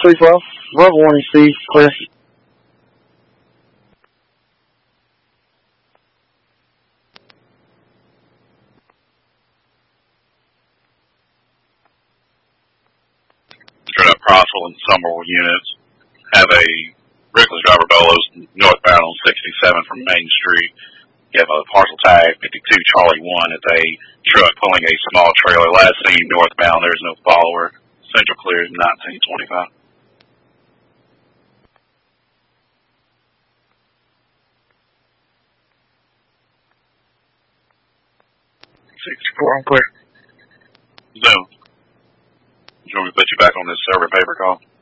312. Verbal warning, Steve. Clear. Straight up Crossville and Somerville units have a reckless driver Bolos northbound on 67 from Main Street. You have a parcel tag 52 Charlie 1. It's a truck pulling a small trailer. Last seen northbound. There's no follower. Central clear is 1925. 64, I'm clear. Zoom. Do you want me to put you back on this server paper call?